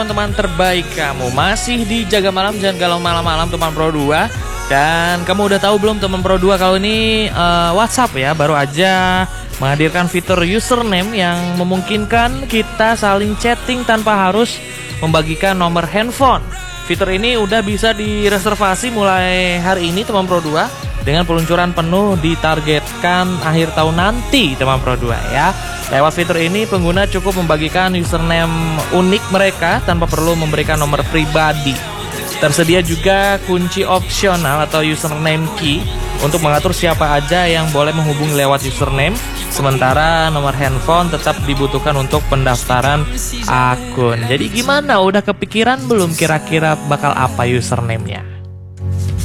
Teman-teman terbaik kamu masih di Jaga Malam, jangan galau malam-malam teman Pro 2. Dan kamu udah tahu belum teman Pro 2 kalau ini WhatsApp ya baru aja menghadirkan fitur username yang memungkinkan kita saling chatting tanpa harus membagikan nomor handphone. Fitur ini udah bisa direservasi mulai hari ini teman Pro 2 dengan peluncuran penuh ditargetkan akhir tahun nanti teman Pro 2 ya. Lewat fitur ini pengguna cukup membagikan username unik mereka tanpa perlu memberikan nomor pribadi. Tersedia juga kunci opsional atau username key untuk mengatur siapa aja yang boleh menghubungi lewat username. Sementara nomor handphone tetap dibutuhkan untuk pendaftaran akun. Jadi gimana? Udah kepikiran belum kira-kira bakal apa username-nya?